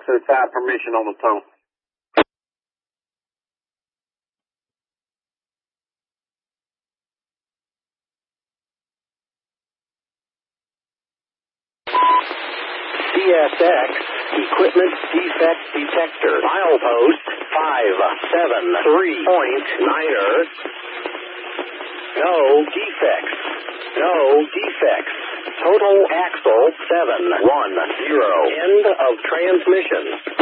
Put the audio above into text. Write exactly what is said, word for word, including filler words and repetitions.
since I have permission on the phone. C S X Equipment Defect Detector. Milepost five seven three point niner. No defects. No defects. Total axle seven one zero. End of transmission.